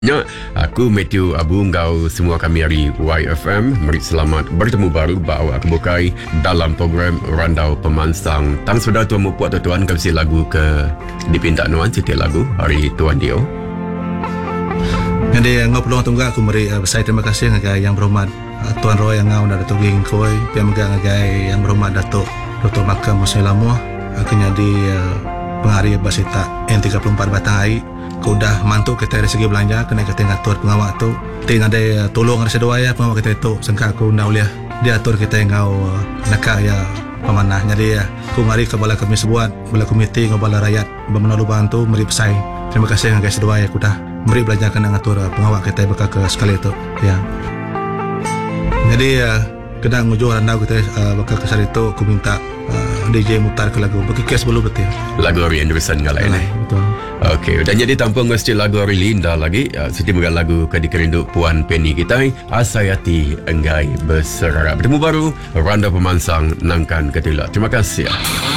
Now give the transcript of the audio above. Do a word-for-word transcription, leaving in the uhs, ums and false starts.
Ya, aku Matthew Abu Ngau semua kami dari Y F M. Mari selamat bertemu baru bawa aku bukai dalam program Randau Pemansang. Tang sudah tuan membuat tuan kami lagu ke dipinta nuan setiap lagu hari tuan Dio. Jadi ngau peluang tunggu aku mari uh, saya terima kasih ngagai yang berhormat uh, Tuan Roy yang ngau dari Tuging Koi, yang juga ngagai yang berhormat Datuk Doktor Makam Muslimu akhirnya di uh, pengari basita N tiga puluh empat Batang Ai. Kau dah mantuk kita dari segi belanja kena kita ngatur pengawak tu tinggal ada tolong ada sedua ya pengawak kita tu sangka aku nak uliah dia atur kita ngau uh, nakak ya pemanah jadi ya aku mari ke bala kami sebuat bala komiti ngau bala rakyat bermenalu bantu meri pesai terima kasih ngagai sedua ya aku dah meri belajar kena ngatur uh, pengawak kita bakal ke sekali tu ya jadi uh, kena ngujur randau kita uh, bakal ke sari tu aku minta uh, D J mutar ke lagu bagi kes belum betul lagu Ari Anderson kalau ini betul. Okey, dan jadi tanpa ngesti lagu Ari Linda lagi, uh, setiap juga lagu Kedikerindu Puan Penny kita, Asayati Enggai Berserara. Bertemu baru, Randau Pemansang Nangkan Ketila. Terima kasih.